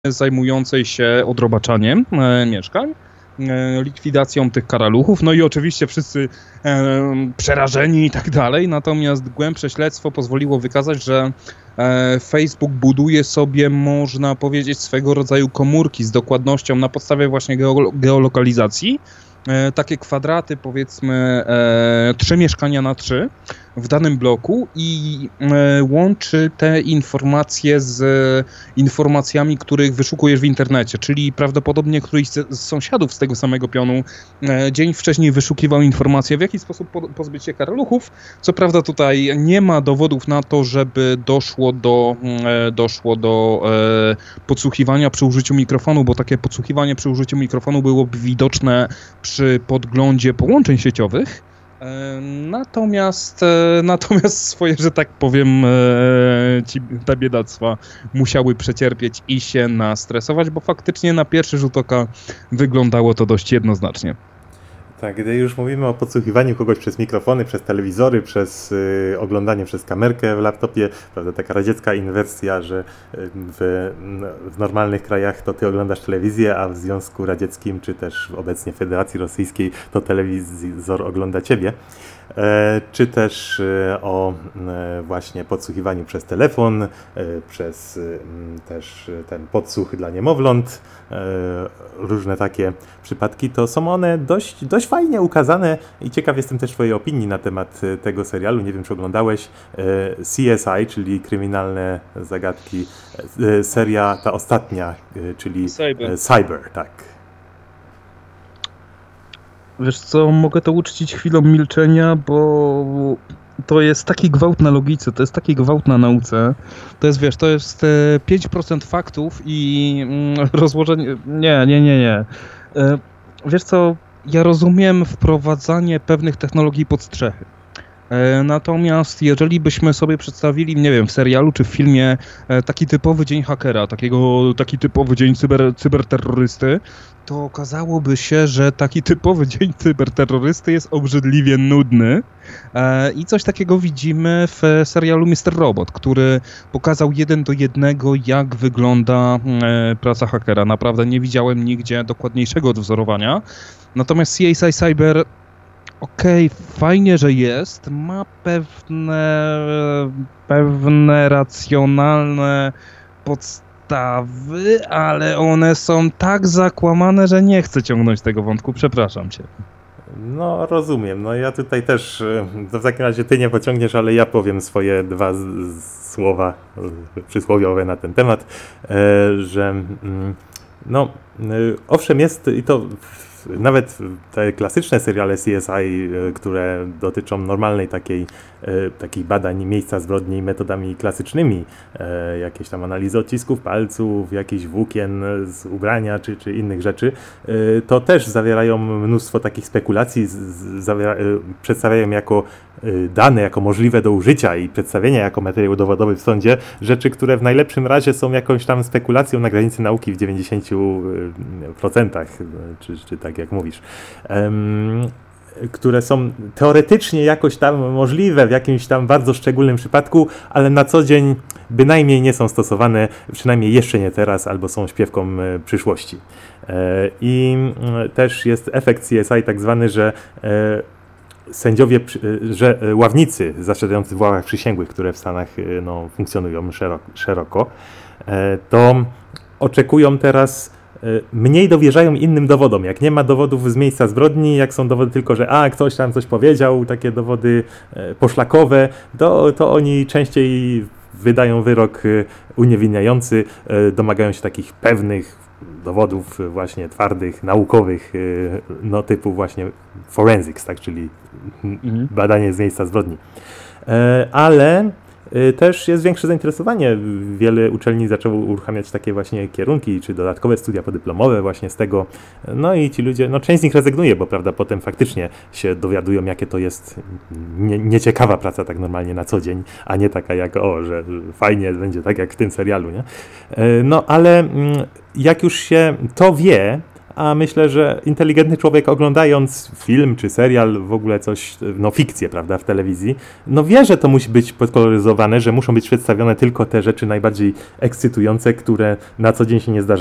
zajmującej się odrobaczaniem mieszkań, likwidacją tych karaluchów, no i oczywiście wszyscy przerażeni i tak dalej, natomiast głębsze śledztwo pozwoliło wykazać, że Facebook buduje sobie, można powiedzieć, swego rodzaju komórki z dokładnością na podstawie właśnie geolokalizacji, takie kwadraty, powiedzmy 3 mieszkania na 3 w danym bloku i łączy te informacje z informacjami, których wyszukujesz w internecie, czyli prawdopodobnie któryś z sąsiadów z tego samego pionu dzień wcześniej wyszukiwał informacje, w jaki sposób pozbyć się karaluchów. Co prawda tutaj nie ma dowodów na to, żeby doszło do podsłuchiwania przy użyciu mikrofonu, bo takie podsłuchiwanie przy użyciu mikrofonu byłoby widoczne przy podglądzie połączeń sieciowych. Natomiast swoje, że tak powiem, te biedactwa musiały przecierpieć i się nastresować, bo faktycznie na pierwszy rzut oka wyglądało to dość jednoznacznie. Tak, gdy już mówimy o podsłuchiwaniu kogoś przez mikrofony, przez telewizory, przez oglądanie przez kamerkę w laptopie, prawda, taka radziecka inwersja, że w normalnych krajach to ty oglądasz telewizję, a w Związku Radzieckim, czy też obecnie Federacji Rosyjskiej, to telewizor ogląda ciebie. Czy też o właśnie podsłuchiwaniu przez telefon, przez też ten podsłuch dla niemowląt, różne takie przypadki, to są one dość fajnie ukazane i ciekaw jestem też twojej opinii na temat tego serialu. Nie wiem, czy oglądałeś CSI, czyli Kryminalne Zagadki, seria ta ostatnia, czyli Cyber, tak. Wiesz co, mogę to uczcić chwilą milczenia, bo to jest taki gwałt na logice, to jest taki gwałt na nauce. To jest, wiesz, to jest 5% faktów i rozłożenie... Nie. Wiesz co, ja rozumiem wprowadzanie pewnych technologii pod strzechy. Natomiast jeżeli byśmy sobie przedstawili, nie wiem, w serialu czy w filmie taki typowy dzień hakera, taki typowy dzień cyberterrorysty, to okazałoby się, że taki typowy dzień cyberterrorysty jest obrzydliwie nudny. I coś takiego widzimy w serialu Mr. Robot, który pokazał 1:1, jak wygląda praca hakera. Naprawdę nie widziałem nigdzie dokładniejszego odwzorowania. Natomiast CSI Cyber, okej, fajnie, że jest, ma pewne racjonalne podstawy, ale one są tak zakłamane, że nie chcę ciągnąć tego wątku, przepraszam cię. No, rozumiem. No ja tutaj też, to w takim razie ty nie pociągniesz, ale ja powiem swoje 2 słowa przysłowiowe na ten temat, że no, owszem jest i to nawet te klasyczne seriale CSI, które dotyczą normalnej takich badań miejsca zbrodni metodami klasycznymi, jakieś tam analizy odcisków palców, jakichś włókien z ubrania czy innych rzeczy, to też zawierają mnóstwo takich spekulacji, przedstawiają jako dane, jako możliwe do użycia i przedstawienia jako materiał dowodowy w sądzie, rzeczy, które w najlepszym razie są jakąś tam spekulacją na granicy nauki w 90%, czy tak jak mówisz, które są teoretycznie jakoś tam możliwe w jakimś tam bardzo szczególnym przypadku, ale na co dzień bynajmniej nie są stosowane, przynajmniej jeszcze nie teraz, albo są śpiewką przyszłości. I też jest efekt CSI tak zwany, że sędziowie, że ławnicy zasiadający w ławach przysięgłych, które w Stanach funkcjonują szeroko, to oczekują teraz, mniej dowierzają innym dowodom. Jak nie ma dowodów z miejsca zbrodni, jak są dowody tylko, że ktoś tam coś powiedział, takie dowody poszlakowe, to oni częściej wydają wyrok uniewinniający, domagają się takich pewnych dowodów właśnie twardych, naukowych, typu właśnie forensics, tak, czyli badanie z miejsca zbrodni. Ale też jest większe zainteresowanie. Wiele uczelni zaczęło uruchamiać takie właśnie kierunki, czy dodatkowe studia podyplomowe właśnie z tego. No i ci ludzie, część z nich rezygnuje, bo prawda, potem faktycznie się dowiadują, jakie to jest nieciekawa praca tak normalnie na co dzień, a nie taka jak, że fajnie będzie tak jak w tym serialu, nie? No ale jak już się to wie, a myślę, że inteligentny człowiek oglądając film czy serial, w ogóle coś, no fikcję, prawda, w telewizji, no wie, że to musi być podkoloryzowane, że muszą być przedstawione tylko te rzeczy najbardziej ekscytujące, które na co dzień się nie zdarzają.